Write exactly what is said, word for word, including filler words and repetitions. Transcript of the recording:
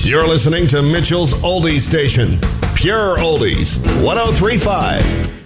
You're listening to Mitchell's Oldies Station. Pure Oldies, one oh three point five.